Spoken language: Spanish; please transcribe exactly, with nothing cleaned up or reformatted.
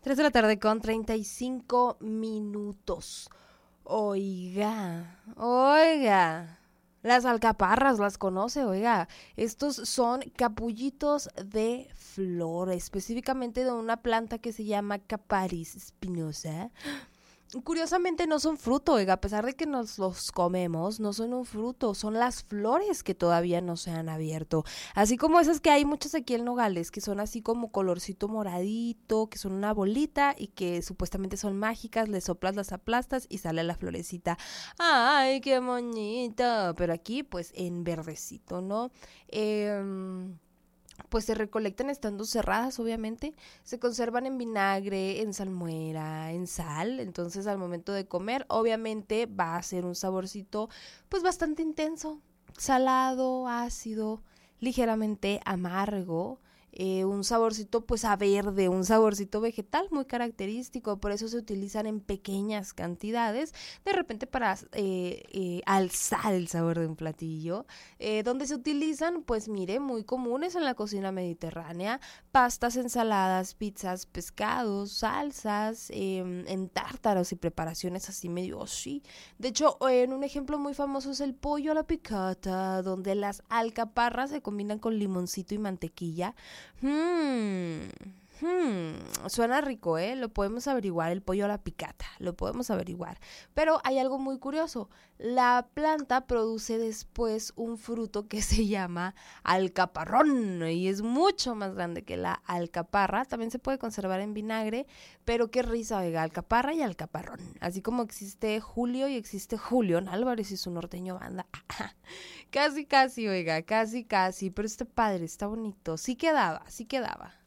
Tres de la tarde con treinta y cinco minutos. Oiga, oiga. Las alcaparras, ¿las conoce? Oiga, estos son capullitos de flor, específicamente de una planta que se llama Capparis spinosa. Curiosamente no son fruto, oiga, a pesar de que nos los comemos, no son un fruto, son las flores que todavía no se han abierto. Así como esas que hay muchas aquí en Nogales, que son así como colorcito moradito, que son una bolita y que supuestamente son mágicas, le soplas, las aplastas y sale la florecita. ¡Ay, qué bonito! Pero aquí, pues, en verdecito, ¿no? Eh... Pues se recolectan estando cerradas, obviamente, se conservan en vinagre, en salmuera, en sal, entonces al momento de comer, obviamente va a ser un saborcito pues bastante intenso, salado, ácido, ligeramente amargo, eh, un saborcito pues a verde, un saborcito vegetal muy característico, por eso se utilizan en pequeñas cantidades, de repente para eh, eh, alzar el sabor de un platillo, eh, donde se utilizan pues mire, muy comunes en la cocina mediterránea, pastas, ensaladas, pizzas, pescados, salsas, eh, en tártaros y preparaciones así medio así. De hecho, en un ejemplo muy famoso es el pollo a la picata, donde las alcaparras se combinan con limoncito y mantequilla. Hmm, hmm, suena rico, ¿eh? Lo podemos averiguar, el pollo a la picata, lo podemos averiguar. Pero hay algo muy curioso, la planta produce después un fruto que se llama alcaparrón y es mucho más grande que la alcaparra, también se puede conservar en vinagre, pero qué risa, oiga, alcaparra y alcaparrón. Así como existe Julio y existe Julián Álvarez y su norteño banda. Casi, casi, oiga, casi, casi, pero está padre, está bonito. Sí quedaba, sí quedaba.